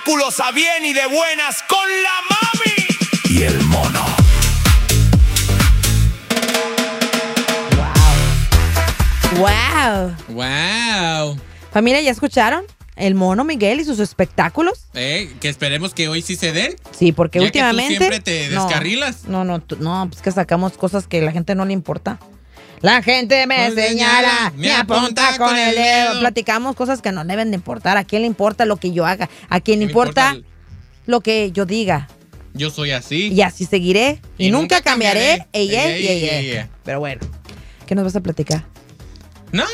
espectáculos a bien y de buenas con la mami y el mono. Wow. Wow. Familia, ¿ya escucharon? El mono Miguel y sus espectáculos. Que esperemos que hoy sí se den. Sí, porque ya últimamente... que tú siempre te descarrilas. No, pues que sacamos cosas que a la gente no le importa. La gente me señala, me apunta con el dedo. Platicamos cosas que no deben de importar. ¿A quién le importa lo que yo haga? ¿A quién le importa lo que yo diga? Yo soy así. Y así seguiré. Y nunca cambiaré. Ey. Pero bueno, ¿qué nos vas a platicar? Nada.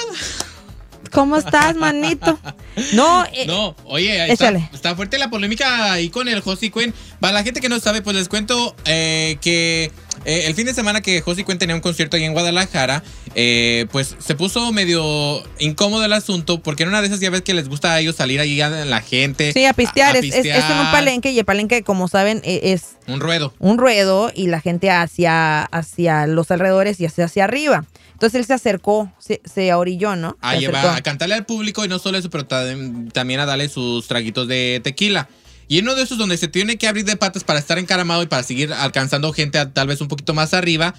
¿Cómo estás, manito? No, oye, está fuerte la polémica ahí con el Josie Cuen. Para la gente que no sabe, pues les cuento que el fin de semana que Josie Cuen tenía un concierto ahí en Guadalajara, pues se puso medio incómodo el asunto, porque en una de esas ya ves que les gusta a ellos salir ahí a la gente. Sí, a pistear. Es en un palenque, y el palenque, como saben, es un ruedo. Un ruedo, y la gente hacia los alrededores y hacia arriba. Entonces él se acercó, se ahorilló, ¿no? A cantarle al público, y no solo eso, pero también a darle sus traguitos de tequila. Y en uno de esos donde se tiene que abrir de patas para estar encaramado y para seguir alcanzando gente tal vez un poquito más arriba,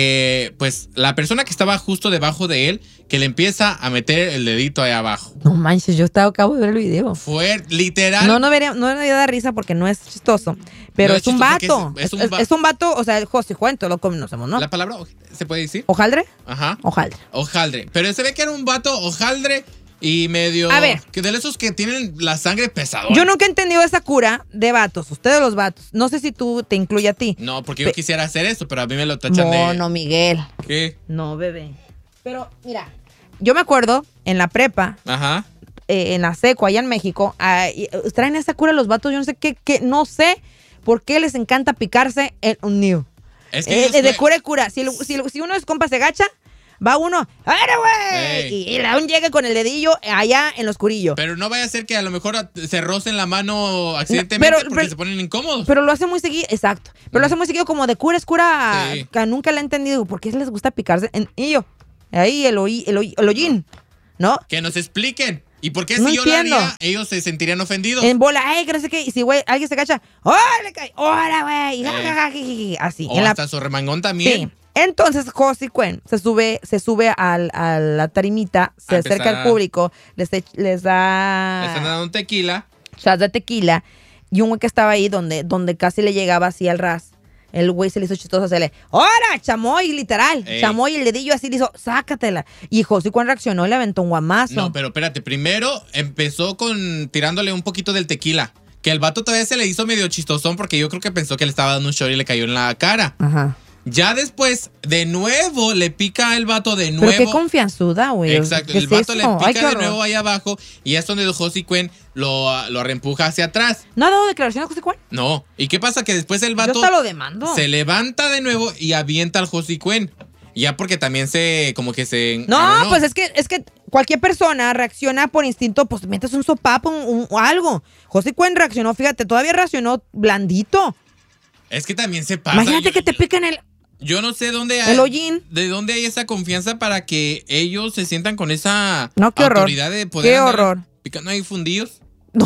pues la persona que estaba justo debajo de él, que le empieza a meter el dedito ahí abajo. No manches, yo acabo de ver el video. Fue literal. No me da risa porque no es chistoso. Pero es un vato. Es un vato, o sea, Josie Cuen, todo lo conocemos, ¿no? ¿La palabra se puede decir? ¿Hojaldre? Ajá. Hojaldre. Pero se ve que era un vato hojaldre y medio... A ver. Que de esos que tienen la sangre pesadora. Yo nunca he entendido esa cura de vatos. Ustedes los vatos. No sé si tú te incluye a ti. No, porque yo quisiera hacer eso, pero a mí me lo tachan de... No, Miguel. ¿Qué? No, bebé. Pero, mira, yo me acuerdo en la prepa... Ajá. En la seco, allá en México, traen esa cura los vatos. Yo no sé no sé por qué les encanta picarse en un nido. Es que de cura y cura. Si uno es compa se gacha, va uno, ¡ara, güey! Y aún llega con el dedillo allá en lo oscurillo. Pero no vaya a ser que a lo mejor se rocen la mano accidentalmente porque se ponen incómodos. Pero lo hace muy seguido, exacto. Pero lo hace muy seguido como de cura es cura, sí. Que nunca le he entendido. ¿Por qué les gusta picarse en ello? Ahí el hollín, ¿no? Que nos expliquen. ¿Y por qué no si entiendo. yo lo haría, ellos se sentirían ofendidos? En bola, que no sé qué. Y si, güey, alguien se cacha, ¡órale, cae! ¡Órale, güey! Así. O hasta su remangón también. Sí. Entonces, Josie Cuen se sube a la tarimita, se acerca al público, les da... Le están dando un tequila. Shots de tequila. Y un güey que estaba ahí donde casi le llegaba así al ras. El güey se le hizo chistoso hacerle, ¡ora! Chamoy, literal. Chamoy, el dedillo así le hizo, ¡sácatela! Y Josie Cuen reaccionó y le aventó un guamazo. No, pero espérate. Primero empezó tirándole un poquito del tequila. Que el vato todavía se le hizo medio chistosón porque yo creo que pensó que le estaba dando un shot y le cayó en la cara. Ajá. Ya después, de nuevo, le pica el vato de nuevo. Pero qué confianzuda, güey. Exacto, el vato le pica de nuevo ahí abajo y es donde Josie Cuen lo reempuja hacia atrás. ¿No ha dado declaración a Josie Cuen? No. ¿Y qué pasa? Que después el vato yo te lo demando. Se levanta de nuevo y avienta al Josie Cuen. Ya porque también No, pues es que cualquier persona reacciona por instinto, pues metes un sopapo o algo. Josie Cuen reaccionó, fíjate, todavía reaccionó blandito. Es que también se pasa. Imagínate que te piquen Yo no sé el hollín. de dónde hay esa confianza para que ellos se sientan con esa qué autoridad horror. de poder Qué horror. Picando ahí fundillos.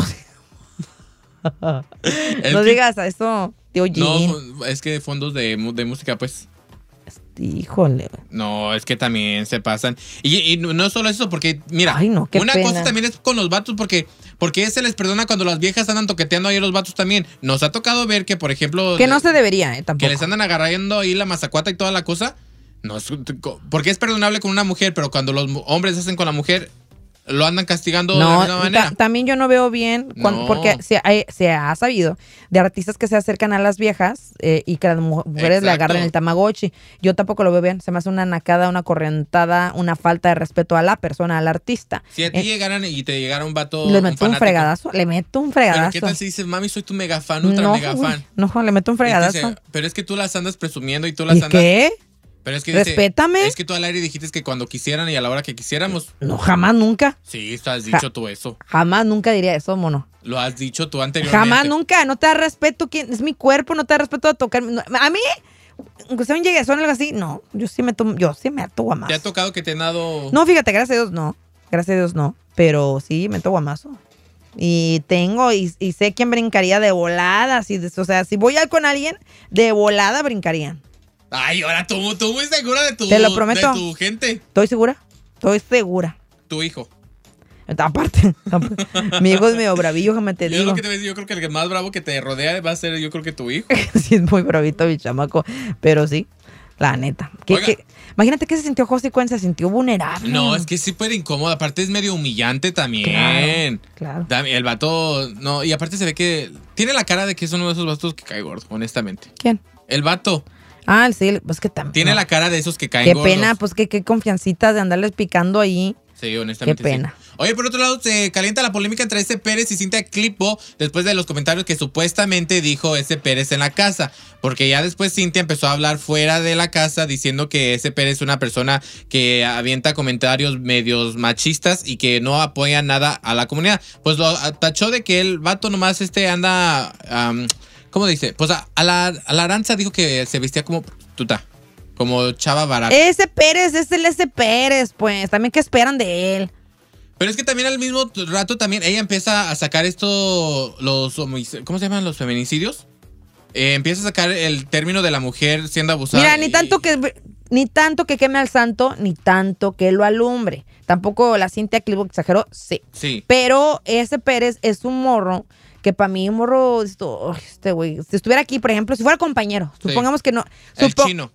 No digas eso, tío hollín. No, es que fondos de música, pues. Híjole. No, es que también se pasan. Y no solo eso, porque, mira, ay, no, qué una pena. cosa también es con los vatos, porque se les perdona cuando las viejas andan toqueteando ahí a los vatos también. Nos ha tocado ver que, por ejemplo... Que no se debería, tampoco. Que les andan agarrando ahí la mazacuata y toda la cosa. No, porque es perdonable con una mujer, pero cuando los hombres hacen con la mujer... Lo andan castigando de alguna manera. También yo no veo bien, porque se ha sabido de artistas que se acercan a las viejas y que las mujeres le agarren el tamagotchi. Yo tampoco lo veo bien. Se me hace una nacada, una corrientada, una falta de respeto a la persona, al artista. Si a ti llegaran y te llegara un vato, le meto un fregadazo. Pero ¿qué tal si dices, mami, soy tu mega fan, ultra mega fan? No, le meto un fregadazo. Pero es que tú las andas presumiendo y tú las andas... ¿Qué? Pero es que respétame. Es que tú al aire dijiste que cuando quisieran y a la hora que quisiéramos. No, jamás, nunca. Sí, tú has dicho tú eso. Jamás, nunca diría eso, mono. Lo has dicho tú anteriormente. Jamás, nunca. No te da respeto. Es mi cuerpo, no te da respeto a tocar. A mí, aunque sea un lleguezón o algo así, no. Yo sí me harto guamazo. ¿Te ha tocado que te han dado...? No, fíjate, gracias a Dios no. Gracias a Dios no. Pero sí, me harto guamazo. Y sé quién brincaría de volada. O sea, si voy con alguien, de volada brincarían. Ay, ahora tú muy segura de Te lo prometo. de tu gente. Estoy segura. Tu hijo. Aparte, mi hijo es medio bravillo, déjame te digo. Yo creo que el más bravo que te rodea va a ser, yo creo que tu hijo. Sí, es muy bravito mi chamaco, pero sí, la neta. Imagínate que se sintió José Cuen, se sintió vulnerable. No, es que es súper incómodo, aparte es medio humillante también. Claro. El vato, no, y aparte se ve que tiene la cara de que es uno de esos vatos que cae gordo, honestamente. ¿Quién? El vato. Sí, pues que también. Tiene la cara de esos que caen gordos. Qué pena, pues qué confiancita de andarles picando ahí. Sí, honestamente. Qué pena. Sí. Oye, por otro lado, se calienta la polémica entre ese Pérez y Cintia Clipo después de los comentarios que supuestamente dijo ese Pérez en la casa. Porque ya después Cintia empezó a hablar fuera de la casa diciendo que ese Pérez es una persona que avienta comentarios medios machistas y que no apoya nada a la comunidad. Pues lo tachó de que el vato nomás anda... ¿cómo dice? Pues a la Aranza dijo que se vestía como prostituta. Como chava barata. Ese Pérez, es el ese Pérez, pues. También, ¿qué esperan de él? Pero es que también al mismo rato también ella empieza a sacar ¿cómo se llaman los feminicidios? Empieza a sacar el término de la mujer siendo abusada. Mira, ni tanto que queme al santo, ni tanto que lo alumbre. Tampoco la Cintia Clipo exageró, sí. Pero ese Pérez es un morro que para mí, este güey, si estuviera aquí, por ejemplo, si fuera compañero, supongamos que no. El chino.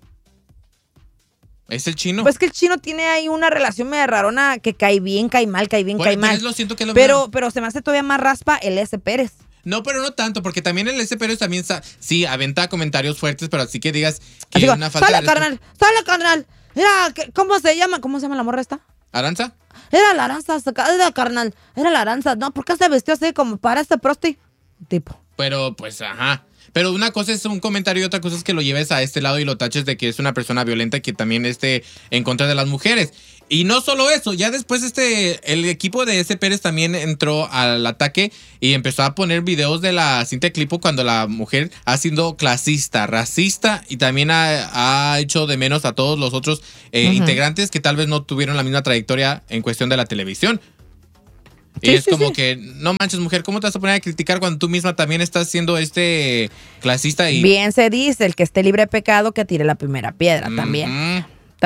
¿Es el chino? Pues que el chino tiene ahí una relación medio rarona que cae bien, cae mal, cae bien, cae mal. Lo siento que lo pero se me hace todavía más raspa el S. Pérez. No, pero no tanto, porque también el S. Pérez también sí aventa comentarios fuertes, pero así que digas que es una falta de respeto. ¡Sale, carnal! Mira, ¿cómo se llama la morra esta? ¿Aranza? Era la Aranza, carnal. Era la Aranza. No, ¿por qué se vistió así como para este prosti? Tipo. Pero, pues, ajá. Pero una cosa es un comentario y otra cosa es que lo lleves a este lado y lo taches de que es una persona violenta que también esté en contra de las mujeres. Y no solo eso, ya después el equipo de ese Pérez también entró al ataque y empezó a poner videos de la Cintia Clipo cuando la mujer ha sido clasista, racista y también ha hecho de menos a todos los otros integrantes que tal vez no tuvieron la misma trayectoria en cuestión de la televisión. Y es como que, no manches, mujer, ¿cómo te vas a poner a criticar cuando tú misma también estás siendo clasista? Bien se dice, el que esté libre de pecado que tire la primera piedra también.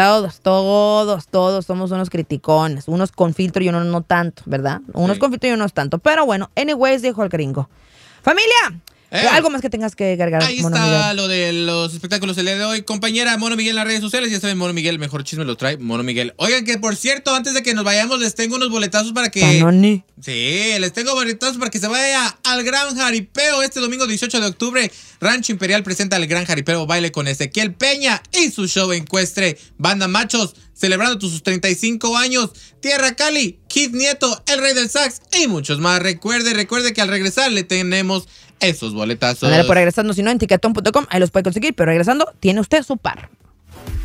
Todos somos unos criticones, unos con filtro y unos no tanto, ¿verdad? Unos con filtro y unos tanto. Pero bueno, anyways, dijo el gringo. ¡Familia! Algo más que tengas que cargar. Ahí Mono está Miguel. Lo de los espectáculos el día de hoy. Compañera Mono Miguel en las redes sociales. Ya saben, Mono Miguel, el mejor chisme lo trae Mono Miguel. Oigan, que por cierto, antes de que nos vayamos, les tengo unos boletazos para que... Panoni. Sí, les tengo boletazos para que se vaya al Gran Jaripeo. Este domingo 18 de octubre, Rancho Imperial presenta el Gran Jaripeo Baile con Ezequiel Peña y su show encuestre Banda Machos, celebrando sus 35 años. Tierra Cali, Kid Nieto, el Rey del Sax y muchos más. Recuerde que al regresar le tenemos esos boletazos. Ándale, por regresando, si no, en tiquetón.com, ahí los puede conseguir, pero regresando, tiene usted su par.